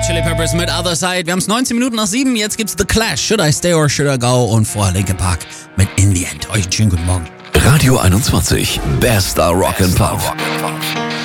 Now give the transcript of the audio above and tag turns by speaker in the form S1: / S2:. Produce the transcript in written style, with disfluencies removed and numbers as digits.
S1: Hot Chili Peppers mit Other Side. Wir haben es 19 Minuten nach 7. Jetzt gibt's The Clash. Should I Stay or Should I Go? Und vorher Linkin Park mit In the End. Euch einen schönen guten Morgen.
S2: Radio 21. Bester Rock and Pop.